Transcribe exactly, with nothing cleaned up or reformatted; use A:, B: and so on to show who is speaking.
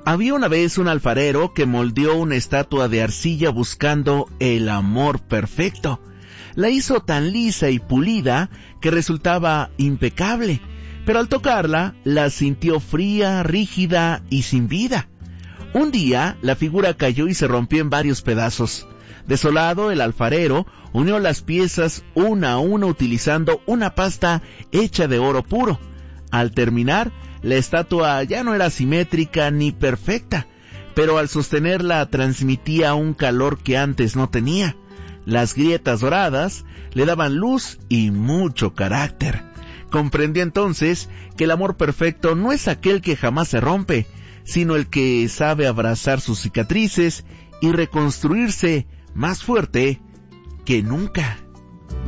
A: Había una vez un alfarero que moldeó una estatua de arcilla buscando el amor perfecto. La hizo tan lisa y pulida que resultaba impecable, pero al tocarla la sintió fría, rígida y sin vida. Un día la figura cayó y se rompió en varios pedazos. Desolado, el alfarero unió las piezas una a una utilizando una pasta hecha de oro puro. Al terminar, la estatua ya no era simétrica ni perfecta, pero al sostenerla transmitía un calor que antes no tenía. Las grietas doradas le daban luz y mucho carácter. Comprendió entonces que el amor perfecto no es aquel que jamás se rompe, sino el que sabe abrazar sus cicatrices y reconstruirse más fuerte que nunca.